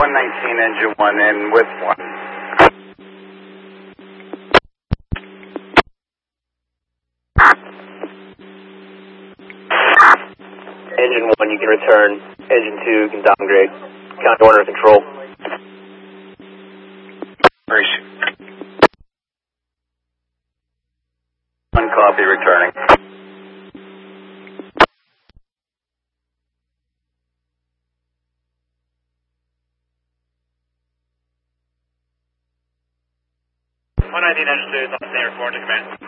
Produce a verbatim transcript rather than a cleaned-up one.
one nineteen, engine one in with one. Engine one, you can return. Engine two, you can downgrade. County one under control. One copy, returning. one nineteen, engine two, is on the same report to command.